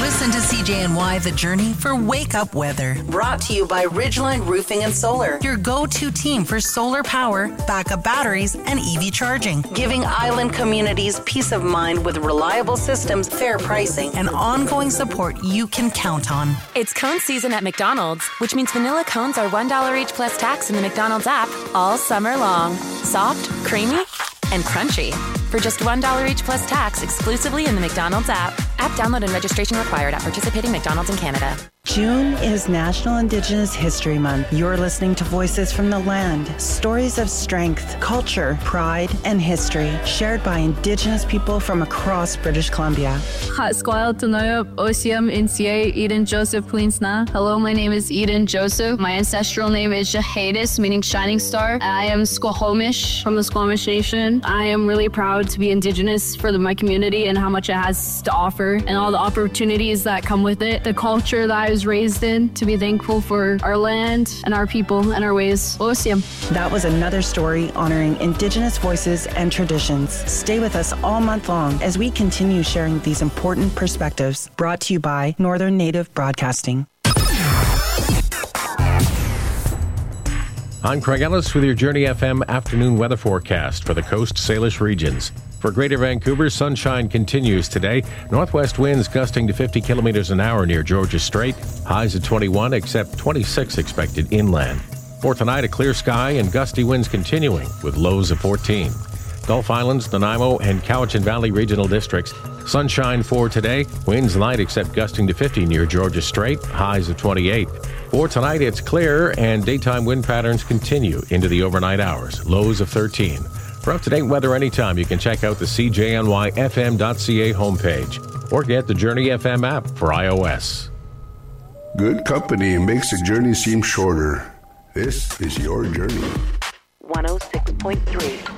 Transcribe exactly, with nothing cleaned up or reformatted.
Listen to C J N Y The Journey for Wake Up Weather. Brought to you by Ridgeline Roofing and Solar, your go-to team for solar power, backup batteries, and E V charging. Giving island communities peace of mind with reliable systems, fair pricing, and ongoing support you can count on. It's cone season at McDonald's, which means vanilla cones are one dollar each plus tax in the McDonald's app all summer long. Soft, creamy, and crunchy. For just one dollar each plus tax exclusively in the McDonald's app. App download and registration required at participating McDonald's in Canada. June is National Indigenous History Month. You're listening to Voices from the Land, stories of strength, culture, pride, and history shared by Indigenous people from across British Columbia. Eden Joseph Queensna. Hello, my name is Eden Joseph. My ancestral name is Jahadis, meaning shining star. I am Squamish from the Squamish Nation. I am really proud to be Indigenous for the, my community and how much it has to offer and all the opportunities that come with it. The culture that I was raised in, to be thankful for our land and our people and our ways. Awesome. That was another story honoring Indigenous voices and traditions. Stay with us all month long as we continue sharing these important perspectives. Brought to you by Northern Native Broadcasting. I'm Craig Ellis with your Journey F M afternoon weather forecast for the Coast Salish regions. For Greater Vancouver, sunshine continues today. Northwest winds gusting to fifty kilometers an hour near Georgia Strait. Highs at twenty-one, except twenty-six expected inland. For tonight, a clear sky and gusty winds continuing with lows of fourteen. Gulf Islands, Nanaimo, and Cowichan Valley regional districts. Sunshine for today. Winds light except gusting to fifty near Georgia Strait. Highs of twenty-eight. For tonight, it's clear and daytime wind patterns continue into the overnight hours. Lows of thirteen. For up-to-date weather anytime, you can check out the C J N Y F M dot C A homepage or get the Journey F M app for iOS. Good company makes the journey seem shorter. This is your journey. one oh six point three